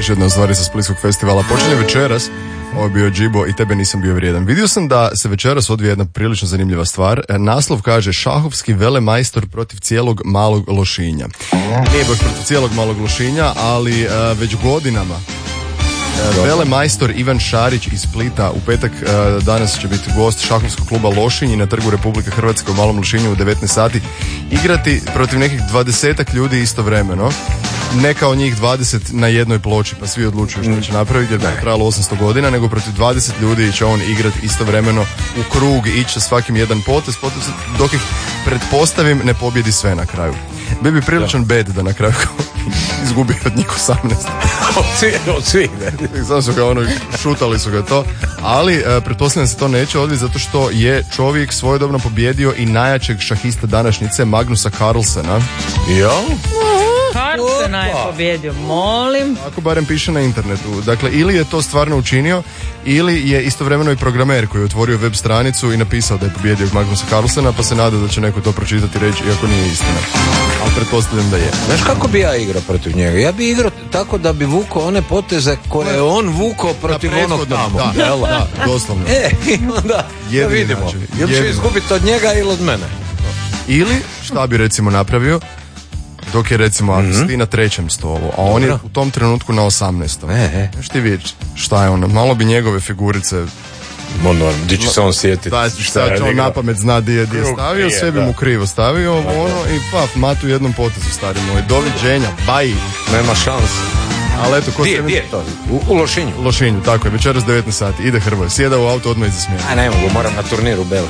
Još jedna stvar sa Splitskog festivala. Počinje večeras, ovo je bio Džibo i tebe nisam bio vrijedan. Vidio sam da se večeras odvija jedna prilično zanimljiva stvar. Naslov kaže šahovski velemajstor protiv cijelog Malog Lošinja. Nije baš protiv cijelog Malog Lošinja, ali već godinama velemajstor Ivan Šarić iz Splita u petak danas će biti gost šahovskog kluba Lošinj na Trgu Republike Hrvatske u Malom Lošinju u 19 sati igrati protiv nekih 20 ljudi istovremeno. Ne kao njih 20 na jednoj ploči pa svi odlučuju što će napraviti jer bi trajalo 800 godina, nego protiv 20 ljudi će on igrati istovremeno u krug i ići sa svakim jedan potez dok ih pretpostavim ne pobjedi sve na kraju. Bio bi priličan bed da na kraju izgubi od njih 18. Od svih. Samo su ga šutali su ga to, ali pretpostavljam se to neće odviti zato što je čovjek svojedobno pobjedio i najjačeg šahista današnjice Magnusa Carlsena. Carlsena je pobjedio, molim. Ako barem piše na internetu. Dakle, ili je to stvarno učinio, ili je istovremeno i programer koji je otvorio web stranicu i napisao da je pobjedio Magnusa Carlsena, pa se nada da će neko to pročitati i reći, iako nije istina. Ali pretpostavljam da je. Znaš kako bi ja igrao protiv njega? Ja bi igrao tako da bi vukao one poteze koje je on vukao protiv onog tamo. Da, doslovno. Onda da vidimo. Ili će izgubiti od njega ili od mene. Ili, šta bi recimo napravio, dok je recimo ako si ti na 3. stolu, a on je u tom trenutku na 18. Znaš ti vidjeti šta je ono, malo bi njegove figurice gdje će se on sjetiti. Šta će on napamet zna gdje je stavio, sve bi mu krivo stavio i matu u jednom potezu, stari moj. Doviđenja, baj. Nema šanse. Ali eto, gdje je to? U Lošinju? U Lošinju, tako je, večeras 19 sati, ide Hrvoje, sjeda u auto odmah iza smjena. Ne mogu, moram na turniru Beli.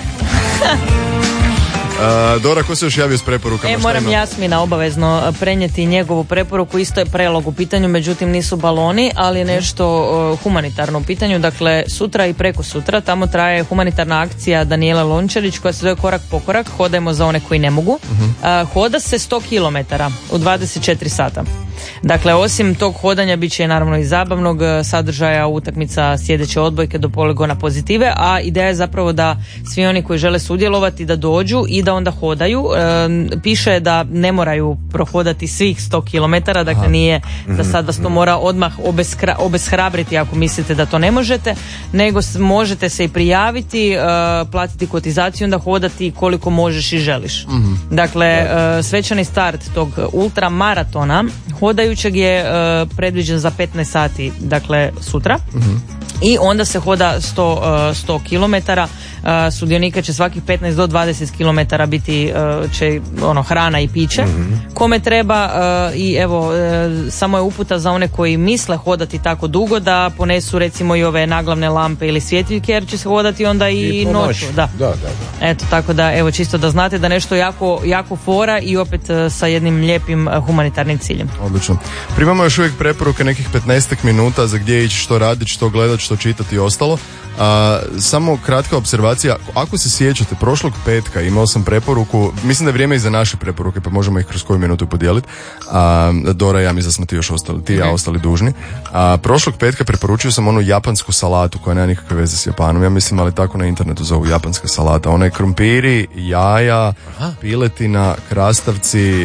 Dora, ko se još javio s preporukama? Moram Jasmina obavezno prenijeti njegovu preporuku, isto je prelog u pitanju, međutim nisu baloni, ali nešto humanitarno u pitanju. Dakle, sutra i preko sutra tamo traje humanitarna akcija Danijela Lončarić koja se zove Korak po korak, hodajmo za one koji ne mogu. Hoda se 100 km u 24 sata. Dakle, osim tog hodanja bit će naravno i zabavnog sadržaja, utakmica sljedeće odbojke do poligona Pozitive, a ideja je zapravo da svi oni koji žele sudjelovati da dođu i da onda hodaju. Piše da ne moraju prohodati svih 100 km, dakle nije da sad vas to mora odmah obeshrabriti ako mislite da to ne možete, nego možete se i prijaviti, platiti kotizaciju, onda hodati koliko možeš i želiš. Dakle, svečani start tog ultramaratona hodajućeg je predviđen za 15 sati, dakle sutra. I onda se hoda 100 km. Sudionika će svakih 15 do 20 km biti će hrana i piće. Kome treba i evo samo je uputa za one koji misle hodati tako dugo da ponesu recimo i ove naglavne lampe ili svjetiljke jer će se hodati onda i noću. Da. Eto, tako da evo čisto da znate da nešto jako fora i opet sa jednim lijepim humanitarnim ciljem. Odlično. Primamo još uvijek preporuke nekih 15 minuta za gdje ići, što raditi, što gledati, što čitati i ostalo. Samo kratka observacija, ako se sjećate, prošlog petka imao sam preporuku, mislim da je vrijeme i za naše preporuke, pa možemo ih kroz koju minutu podijeliti. Dora i ja, mislim da smo ti još ostali, ti i ja ostali dužni. Prošlog petka preporučio sam onu japansku salatu koja nema nikakve veze s Japanom, ja mislim, ali tako na internetu zovu japanska salata. Ona je krumpiri, jaja, piletina, krastavci,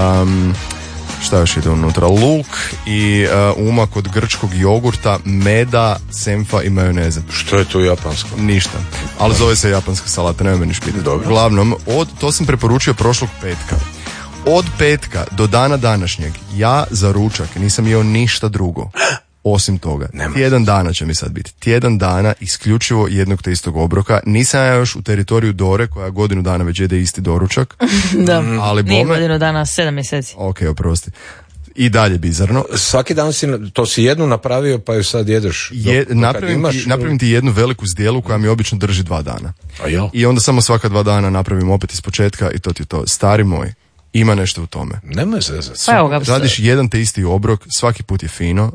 šta još ide unutra, luk i umak od grčkog jogurta, meda, senfa i majoneze. Što je tu japansko? Ništa, ali zove se japanska salata, nema me ni špiti. Uglavnom, to sam preporučio prošlog petka. Od petka do dana današnjeg ja za ručak nisam jeo ništa drugo. Osim toga, tjedan dana će mi sad biti. Tjedan dana isključivo jednog te istog obroka. Nisam ja još u teritoriju Dore, koja godinu dana već jede isti doručak. Da, ali nije godinu dana, 7 mjeseci. Ok, oprosti. I dalje bizarno. Svaki dan si jednu napravio pa ju sad jedeš. Napravim ti jednu veliku zdjelu koja mi obično drži 2 dana. I onda samo svaka 2 dana napravim opet iz početka i to ti je to. Stari moj, ima nešto u tome. Nemoj se. Radiš jedan te isti obrok, svaki put je fino,